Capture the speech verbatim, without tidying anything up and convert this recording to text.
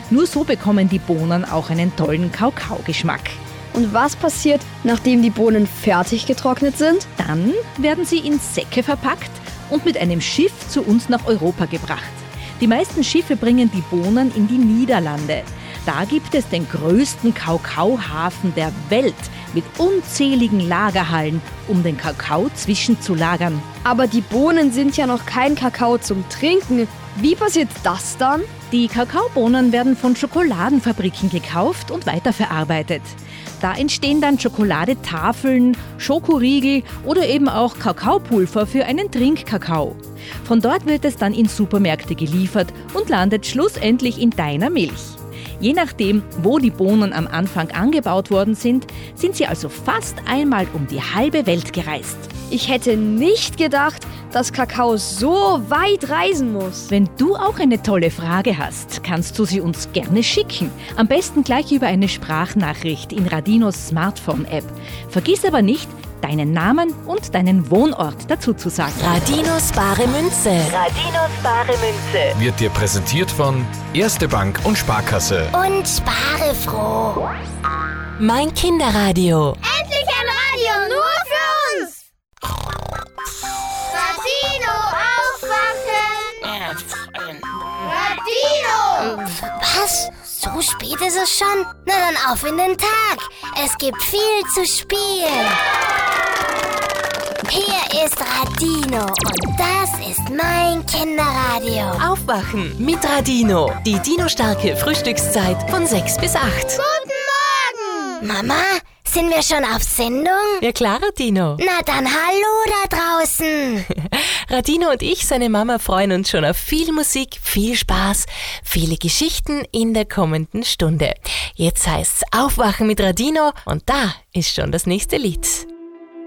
Nur so bekommen die Bohnen auch einen tollen Kakao-Geschmack. Und was passiert, nachdem die Bohnen fertig getrocknet sind? Dann werden sie in Säcke verpackt und mit einem Schiff zu uns nach Europa gebracht. Die meisten Schiffe bringen die Bohnen in die Niederlande. Da gibt es den größten Kakaohafen der Welt mit unzähligen Lagerhallen, um den Kakao zwischenzulagern. Aber die Bohnen sind ja noch kein Kakao zum Trinken. Wie passiert das dann? Die Kakaobohnen werden von Schokoladenfabriken gekauft und weiterverarbeitet. Da entstehen dann Schokoladetafeln, Schokoriegel oder eben auch Kakaopulver für einen Trinkkakao. Von dort wird es dann in Supermärkte geliefert und landet schlussendlich in deiner Milch. Je nachdem, wo die Bohnen am Anfang angebaut worden sind, sind sie also fast einmal um die halbe Welt gereist. Ich hätte nicht gedacht, dass Kakao so weit reisen muss. Wenn du auch eine tolle Frage hast, kannst du sie uns gerne schicken. Am besten gleich über eine Sprachnachricht in Radinos Smartphone-App. Vergiss aber nicht, deinen Namen und deinen Wohnort dazu zu sagen. Radinos bare Münze. Radinos bare Münze. Wird dir präsentiert von Erste Bank und Sparkasse. Und spare froh. Mein Kinderradio. Endlich ein Radio nur für uns. Radino aufwachen. Radino. Was? So spät ist es schon? Na dann auf in den Tag. Es gibt viel zu spielen. Hier ist Radino und das ist mein Kinderradio. Aufwachen mit Radino. Die Dino-starke Frühstückszeit von sechs bis acht. Guten Morgen. Mama, sind wir schon auf Sendung? Ja klar, Radino. Na dann hallo da draußen. Radino und ich, seine Mama, freuen uns schon auf viel Musik, viel Spaß, viele Geschichten in der kommenden Stunde. Jetzt heißt's Aufwachen mit Radino und da ist schon das nächste Lied.